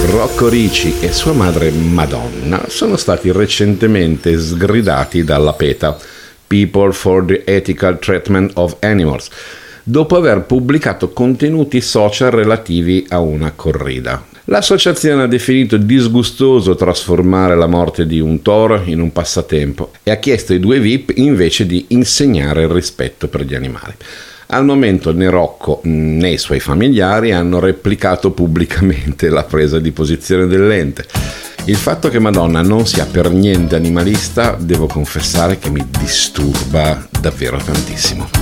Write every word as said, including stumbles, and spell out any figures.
Rocco Ricci e sua madre Madonna sono stati recentemente sgridati dalla PETA, People for the Ethical Treatment of Animals, dopo aver pubblicato contenuti social relativi a una corrida. L'associazione ha definito disgustoso trasformare la morte di un toro in un passatempo e ha chiesto ai due V I P invece di insegnare il rispetto per gli animali. Al momento né Rocco né i suoi familiari hanno replicato pubblicamente la presa di posizione dell'ente. Il fatto che Madonna non sia per niente animalista, devo confessare che mi disturba davvero tantissimo.